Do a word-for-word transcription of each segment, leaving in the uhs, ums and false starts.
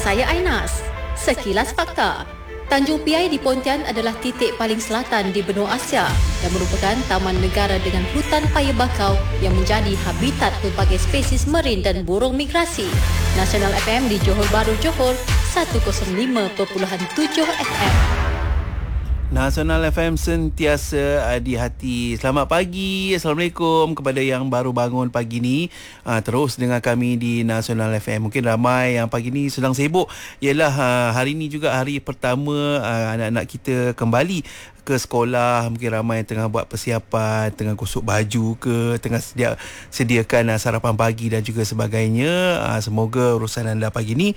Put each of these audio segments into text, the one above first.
saya Ainas. Sekilas Fakta. Tanjung Piai di Pontian adalah titik paling selatan di benua Asia dan merupakan taman negara dengan hutan paya bakau yang menjadi habitat pelbagai spesies marin dan burung migrasi. Nasional F M di Johor Bahru, Johor, seratus lima perpuluhan tujuh F M. Nasional F M sentiasa uh, di hati. Selamat pagi, Assalamualaikum kepada yang baru bangun pagi ni. Uh, terus dengar kami di Nasional F M. Mungkin ramai yang pagi ni sedang sibuk. Ialah uh, hari ni juga hari pertama uh, anak-anak kita kembali ke sekolah. Mungkin ramai yang tengah buat persiapan, tengah gosok baju ke, tengah sedia, sediakan uh, sarapan pagi dan juga sebagainya. Uh, semoga urusan anda pagi ni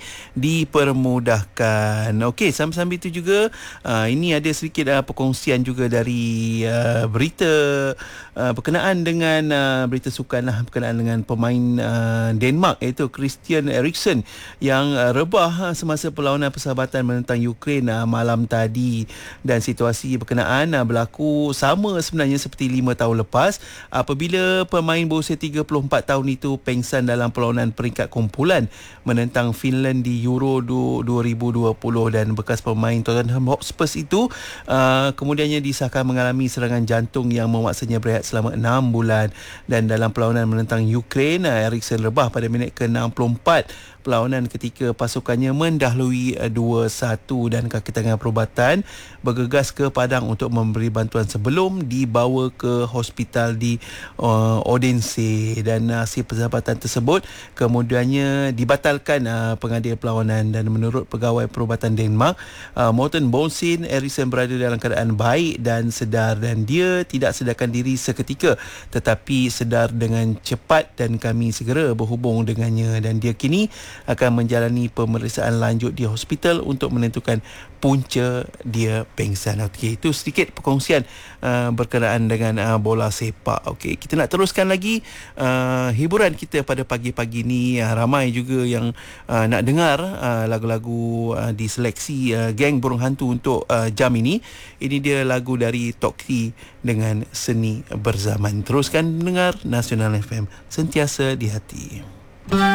dipermudahkan. Okey, sambil-sambil itu juga uh, ini ada sedikit uh, perkongsian juga dari uh, berita uh, berkenaan dengan uh, berita sukan lah, berkenaan dengan pemain uh, Denmark iaitu Christian Eriksen yang uh, rebah uh, semasa perlawanan persahabatan menentang Ukraine uh, malam tadi, dan situasi berkenaan uh, berlaku sama sebenarnya seperti lima tahun lepas apabila pemain berusia tiga puluh empat tahun itu pengsan dalam perlawanan peringkat kumpulan menentang Finland di Euro dua ribu dua puluh, dan bekas pemain Tottenham Hotspur itu Uh, kemudiannya disahkan mengalami serangan jantung yang memaksanya berehat selama enam bulan. Dan dalam perlawanan menentang Ukraine, uh, Eriksen rebah pada minit ke enam puluh empat perlawanan ketika pasukannya mendahului uh, dua satu, dan kaki tangan perubatan bergegas ke padang untuk memberi bantuan sebelum dibawa ke hospital di uh, Odense, dan hasil persahabatan tersebut kemudiannya dibatalkan uh, pengadil perlawanan. Dan menurut pegawai perubatan Denmark, uh, Morten Bonsin, Eriksen berada dalam keadaan baik dan sedar, dan dia tidak sedarkan diri seketika tetapi sedar dengan cepat, dan kami segera berhubung dengannya, dan dia kini akan menjalani pemeriksaan lanjut di hospital untuk menentukan punca dia pengsan. Okey, itu sedikit perkongsian uh, berkenaan dengan uh, bola sepak. Okey, kita nak teruskan lagi uh, hiburan kita pada pagi-pagi ni. Uh, ramai juga yang uh, nak dengar uh, lagu-lagu uh, diseleksi uh, geng burung hantu untuk uh, jam ini. Ini dia lagu dari Tokti dengan Seni Berzaman. Teruskan dengar Nasional F M, sentiasa di hati.